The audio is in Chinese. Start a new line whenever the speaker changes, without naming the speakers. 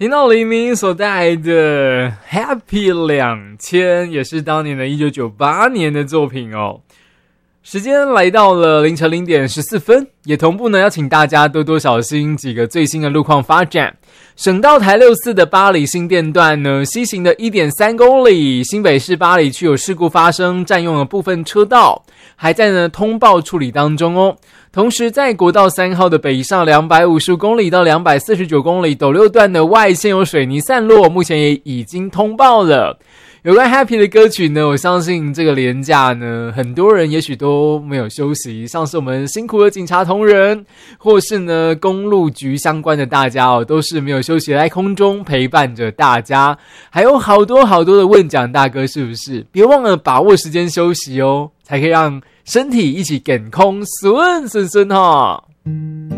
听到黎明所带来的 Happy 2000，也是当年的1998年的作品哦。时间来到了凌晨0点14分，也同步呢要请大家多多小心几个最新的路况发展。省道台64的八里新店段呢，西行的 1.3 公里，新北市八里区有事故发生，占用了部分车道，还在呢通报处理当中哦。同时在国道3号的北上255公里到249公里斗六段的外线有水泥散落，目前也已经通报了。有关 Happy 的歌曲呢，我相信这个连假呢，很多人也许都没有休息，像是我们辛苦的警察同仁，或是呢公路局相关的大家哦，都是没有休息，在空中陪伴着大家。还有好多的问奖大哥，是不是？别忘了把握时间休息哦，才可以让身体一起健康顺哈。